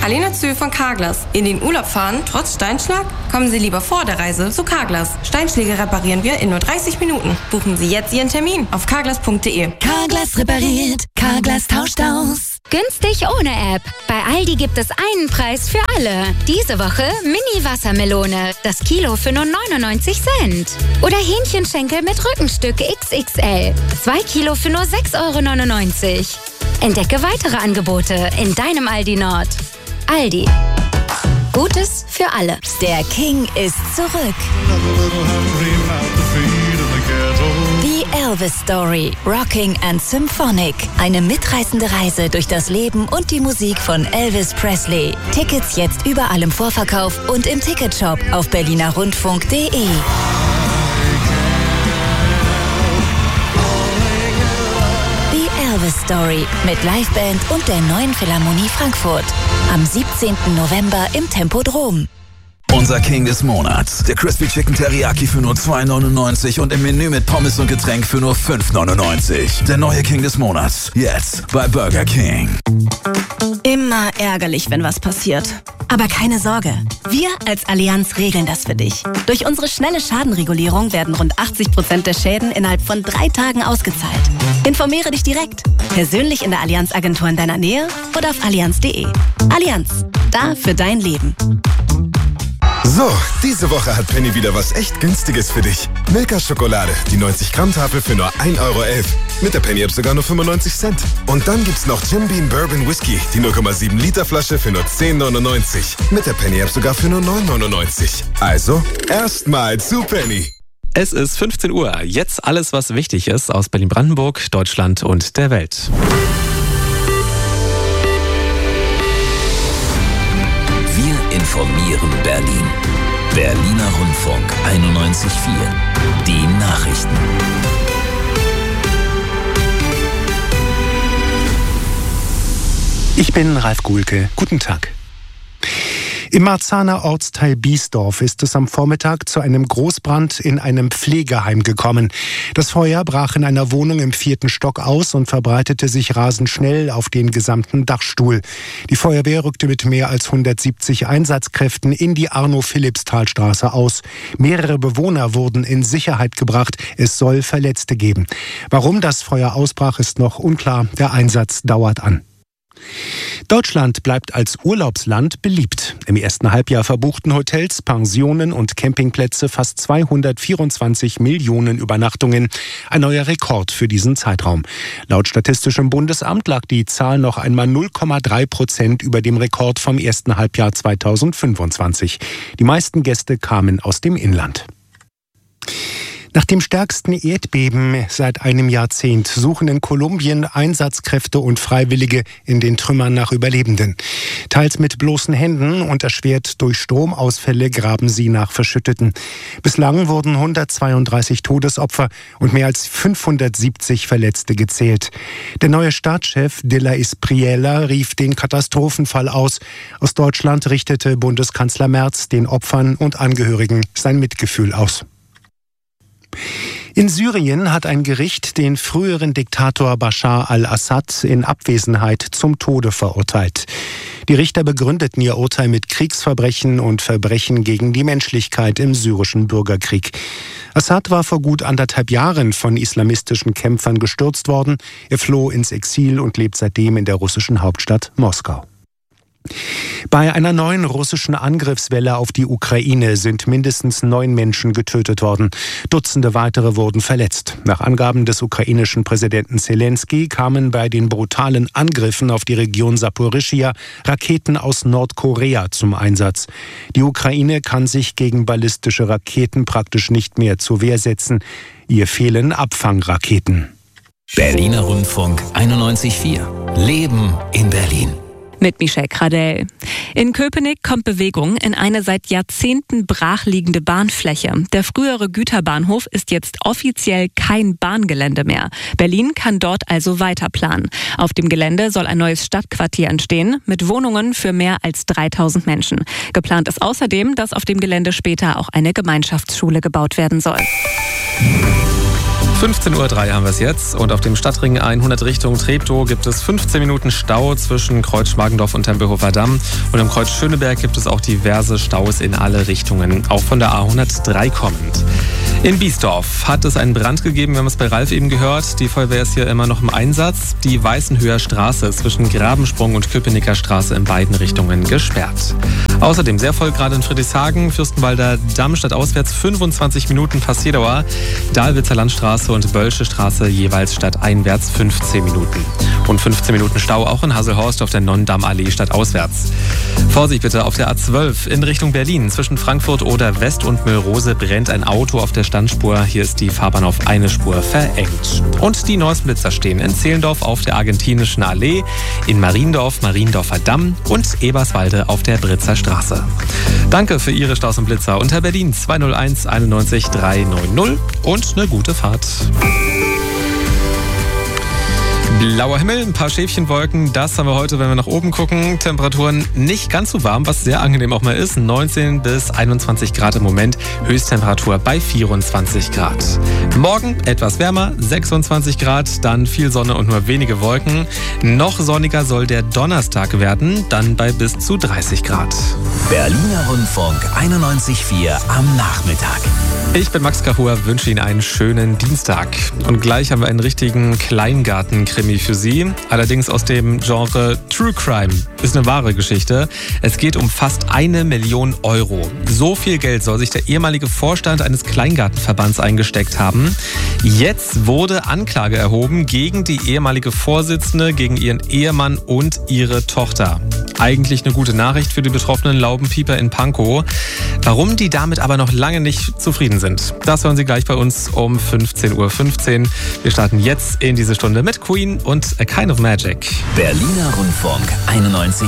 Kalina Zü von Carglass. In den Urlaub fahren, trotz Steinschlag? Kommen Sie lieber vor der Reise zu Carglass. Steinschläge reparieren wir in nur 30 Minuten. Buchen Sie jetzt Ihren Termin auf carglass.de. Carglass repariert, Carglass tauscht aus. Günstig ohne App. Bei Aldi gibt es einen Preis für alle. Diese Woche Mini-Wassermelone. Das Kilo für nur 99 Cent. Oder Hähnchenschenkel mit Rückenstück XXL. 2 Kilo für nur 6,99 €. Entdecke weitere Angebote in deinem Aldi Nord. Aldi. Gutes für alle. Der King ist zurück. Die Elvis Story, Rocking and Symphonic. Eine mitreißende Reise durch das Leben und die Musik von Elvis Presley. Tickets jetzt überall im Vorverkauf und im Ticketshop auf berlinerrundfunk.de. Die Elvis Story mit Liveband und der Neuen Philharmonie Frankfurt. Am 17. November im Tempodrom. Unser King des Monats. Der Crispy Chicken Teriyaki für nur 2,99 € und im Menü mit Pommes und Getränk für nur 5,99 €. Der neue King des Monats. Jetzt bei Burger King. Immer ärgerlich, wenn was passiert. Aber keine Sorge. Wir als Allianz regeln das für dich. Durch unsere schnelle Schadenregulierung werden rund 80% der Schäden innerhalb von 3 Tagen ausgezahlt. Informiere dich direkt. Persönlich in der Allianz-Agentur in deiner Nähe oder auf allianz.de. Allianz. Da für dein Leben. So, diese Woche hat Penny wieder was echt Günstiges für dich. Milka-Schokolade, die 90-Gramm-Tafel für nur 1,11 €. Mit der Penny-App sogar nur 95 Cent. Und dann gibt's noch Jim Beam Bourbon Whisky, die 0,7 Liter Flasche für nur 10,99 €. Mit der Penny-App sogar für nur 9,99 €. Also, erstmal zu Penny. Es ist 15 Uhr. Jetzt alles, was wichtig ist aus Berlin-Brandenburg, Deutschland und der Welt. Wir informieren Berlin. Berliner Rundfunk 91,4. Die Nachrichten. Ich bin Ralf Guhlke. Guten Tag. Im Marzahner Ortsteil Biesdorf ist es am Vormittag zu einem Großbrand in einem Pflegeheim gekommen. Das Feuer brach in einer Wohnung im 4. Stock aus und verbreitete sich rasend schnell auf den gesamten Dachstuhl. Die Feuerwehr rückte mit mehr als 170 Einsatzkräften in die Arno-Philips-Talstraße aus. Mehrere Bewohner wurden in Sicherheit gebracht. Es soll Verletzte geben. Warum das Feuer ausbrach, ist noch unklar. Der Einsatz dauert an. Deutschland bleibt als Urlaubsland beliebt. Im ersten Halbjahr verbuchten Hotels, Pensionen und Campingplätze fast 224 Millionen Übernachtungen. Ein neuer Rekord für diesen Zeitraum. Laut Statistischem Bundesamt lag die Zahl noch einmal 0,3% über dem Rekord vom ersten Halbjahr 2025. Die meisten Gäste kamen aus dem Inland. Nach dem stärksten Erdbeben seit einem Jahrzehnt suchen in Kolumbien Einsatzkräfte und Freiwillige in den Trümmern nach Überlebenden. Teils mit bloßen Händen und erschwert durch Stromausfälle graben sie nach Verschütteten. Bislang wurden 132 Todesopfer und mehr als 570 Verletzte gezählt. Der neue Staatschef de la Espriella rief den Katastrophenfall aus. Aus Deutschland richtete Bundeskanzler Merz den Opfern und Angehörigen sein Mitgefühl aus. In Syrien hat ein Gericht den früheren Diktator Bashar al-Assad in Abwesenheit zum Tode verurteilt. Die Richter begründeten ihr Urteil mit Kriegsverbrechen und Verbrechen gegen die Menschlichkeit im syrischen Bürgerkrieg. Assad war vor gut 1,5 Jahren von islamistischen Kämpfern gestürzt worden. Er floh ins Exil und lebt seitdem in der russischen Hauptstadt Moskau. Bei einer neuen russischen Angriffswelle auf die Ukraine sind mindestens 9 Menschen getötet worden. Dutzende weitere wurden verletzt. Nach Angaben des ukrainischen Präsidenten Zelensky kamen bei den brutalen Angriffen auf die Region Saporischschja Raketen aus Nordkorea zum Einsatz. Die Ukraine kann sich gegen ballistische Raketen praktisch nicht mehr zur Wehr setzen. Ihr fehlen Abfangraketen. Berliner Rundfunk 91,4. Leben in Berlin. Mit Michelle Kradell. In Köpenick kommt Bewegung in eine seit Jahrzehnten brachliegende Bahnfläche. Der frühere Güterbahnhof ist jetzt offiziell kein Bahngelände mehr. Berlin kann dort also weiter planen. Auf dem Gelände soll ein neues Stadtquartier entstehen, mit Wohnungen für mehr als 3000 Menschen. Geplant ist außerdem, dass auf dem Gelände später auch eine Gemeinschaftsschule gebaut werden soll. 15:03 Uhr haben wir es jetzt und auf dem Stadtring 100 Richtung Treptow gibt es 15 Minuten Stau zwischen Kreuz Schmargendorf und Tempelhofer Damm und im Kreuz Schöneberg gibt es auch diverse Staus in alle Richtungen, auch von der A103 kommend. In Biesdorf hat es einen Brand gegeben, wir haben es bei Ralf eben gehört. Die Feuerwehr ist hier immer noch im Einsatz. Die Weißenhöher Straße zwischen Grabensprung und Köpenicker Straße in beiden Richtungen gesperrt. Außerdem sehr voll gerade in Friedrichshagen, Fürstenwalder Damm stadtauswärts 25 Minuten Passierdauer, Dahlwitzer Landstraße und Bölsche Straße jeweils stadteinwärts 15 Minuten. Und 15 Minuten Stau auch in Hasselhorst auf der Nonnendammallee stadtauswärts. Vorsicht bitte auf der A12 in Richtung Berlin. Zwischen Frankfurt oder West und Müllrose brennt ein Auto auf der Standspur. Hier ist die Fahrbahn auf eine Spur verengt. Und die neuesten Blitzer stehen in Zehlendorf auf der Argentinischen Allee, in Mariendorf, Mariendorfer Damm und Eberswalde auf der Britzer Straße. Danke für Ihre Staus und Blitzer unter Berlin 201 91 390 und eine gute Fahrt. Blauer Himmel, ein paar Schäfchenwolken, das haben wir heute, wenn wir nach oben gucken. Temperaturen nicht ganz so warm, was sehr angenehm auch mal ist. 19 bis 21 Grad im Moment, Höchsttemperatur bei 24 Grad. Morgen etwas wärmer, 26 Grad, dann viel Sonne und nur wenige Wolken. Noch sonniger soll der Donnerstag werden, dann bei bis zu 30 Grad. Berliner Rundfunk 91.4 am Nachmittag. Ich bin Max Kahur, wünsche Ihnen einen schönen Dienstag. Und gleich haben wir einen richtigen Kleingarten-Krimi für Sie. Allerdings aus dem Genre True Crime. Ist eine wahre Geschichte. Es geht um fast 1 Million Euro. So viel Geld soll sich der ehemalige Vorstand eines Kleingartenverbands eingesteckt haben. Jetzt wurde Anklage erhoben gegen die ehemalige Vorsitzende, gegen ihren Ehemann und ihre Tochter. Eigentlich eine gute Nachricht für die betroffenen Laubenpieper in Pankow. Warum die damit aber noch lange nicht zufrieden sind, das hören Sie gleich bei uns um 15:15 Uhr. Wir starten jetzt in diese Stunde mit Queen und A Kind of Magic. Berliner Rundfunk 91.4.